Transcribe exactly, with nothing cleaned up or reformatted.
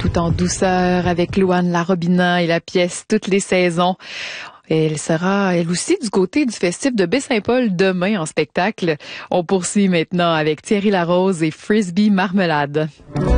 tout en douceur avec Louane Larobina et la pièce Toutes les saisons. Elle sera, elle aussi, du côté du Festif de Baie-Saint-Paul demain en spectacle. On poursuit maintenant avec Thierry Larose et Frisbee Marmelade.